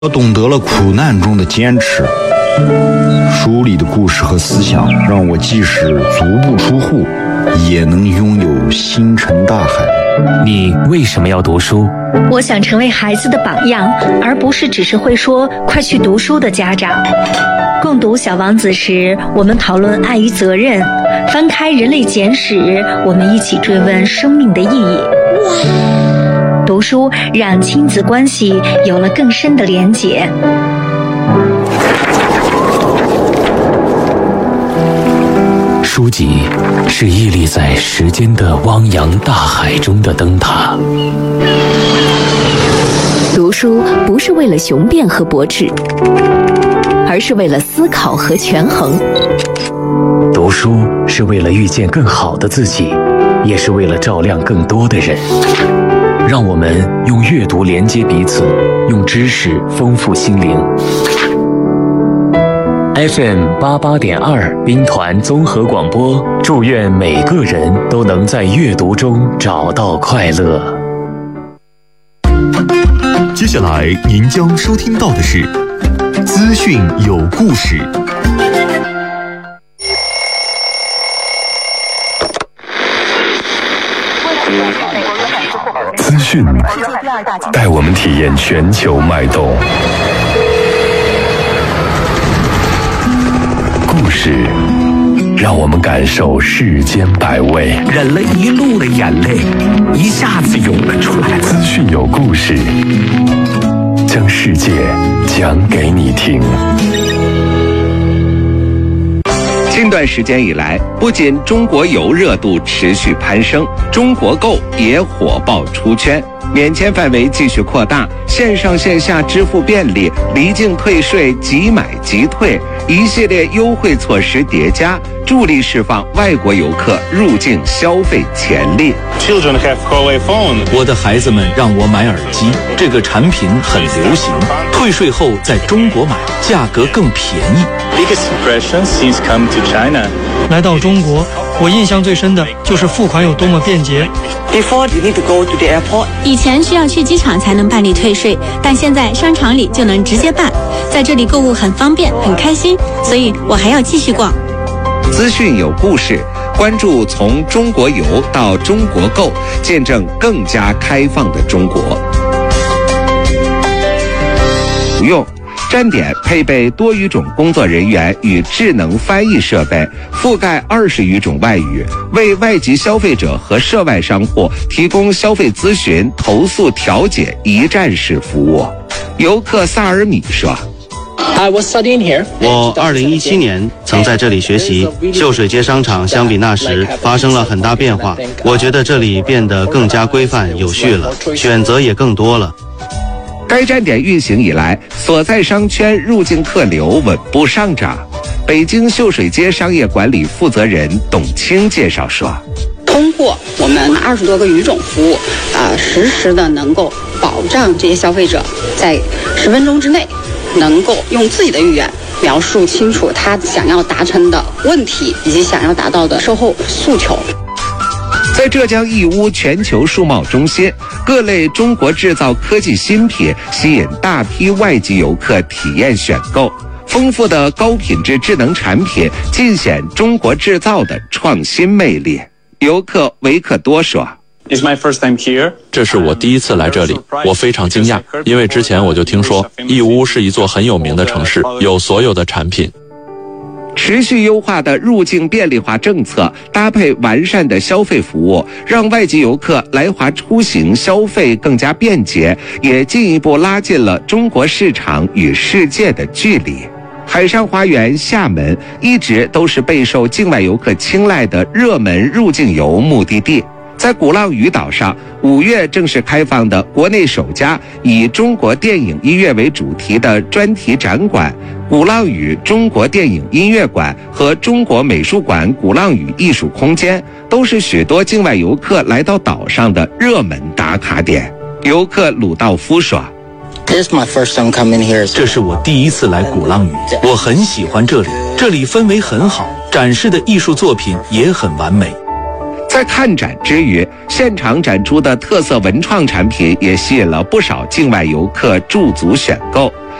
我懂得了苦难中的坚持。书里的故事和思想让我即使足不出户，也能拥有星辰大海。 你为什么要读书？ 我想成为孩子的榜样，而不是只是会说快去读书的家长。共读《小王子》时，我们讨论爱与责任；翻开《人类简史》，我们一起追问生命的意义。读书让亲子关系有了更深的连结。 书籍是屹立在时间的汪洋大海中的灯塔。 读书不是为了雄辩和驳斥，而是为了思考和权衡。 读书是为了遇见更好的自己，也是为了照亮更多的人。让我们用阅读连接彼此，用知识丰富心灵。FM 88.2兵团综合广播，祝愿每个人都能在阅读中找到快乐。 接下来您将收听到的是资讯有故事。资讯带我们体验全球脉动，故事让我们感受世间百味。 忍了一路的眼泪，一下子涌了出来。 资讯有故事，将世界讲给你听。 近段时间以来，不仅中国游热度持续攀升，中国购也火爆出圈，免签范围继续扩大，线上线下支付便利，离境退税即买即退，一系列优惠措施叠加，助力释放外国游客入境消费潜力。 Children have Huawei phone. 我的孩子们让我买耳机，这个产品很流行，退税后在中国买，价格更便宜。 Biggest impression since coming to China. 来到中国，我印象最深的就是付款有多么便捷。 Before you need to go to the airport. 以前需要去机场才能办理退税，但现在商场里就能直接办，在这里购物很方便，很开心，所以我还要继续逛。 资讯有故事，关注从中国游到中国购，见证更加开放的中国。不用站点配备多语种工作人员与智能翻译设备，覆盖20余种外语，为外籍消费者和涉外商户提供消费咨询、投诉调解一站式服务。游客萨尔米说我2017年曾在这里学习，秀水街商场相比那时发生了很大变化，我觉得这里变得更加规范有序了，选择也更多了。 该站点运行以来，所在商圈入境客流稳步上涨。北京秀水街商业管理负责人董卿介绍说， 通过我们20多个语种服务，实时的能够保障这些消费者在10分钟之内能够用自己的语言描述清楚他想要达成的问题以及想要达到的售后诉求。 在浙江义乌全球数贸中心，各类中国制造科技新品吸引大批外籍游客体验选购，丰富的高品质智能产品尽显中国制造的创新魅力。游客维克多说， 这是我第一次来这里，我非常惊讶，因为之前我就听说义乌是一座很有名的城市，有所有的产品。 持续优化的入境便利化政策，搭配完善的消费服务，让外籍游客来华出行消费更加便捷，也进一步拉近了中国市场与世界的距离。海上花园厦门一直都是备受境外游客青睐的热门入境游目的地。在鼓浪屿岛上，5月正式开放的国内首家以中国电影音乐为主题的专题展馆——鼓浪屿中国电影音乐馆和中国美术馆鼓浪屿艺术空间，都是许多境外游客来到岛上的热门打卡点。游客鲁道夫说， 这是我第一次来鼓浪屿，我很喜欢这里，这里氛围很好，展示的艺术作品也很完美。 在看展之余，现场展出的特色文创产品也吸引了不少境外游客驻足选购。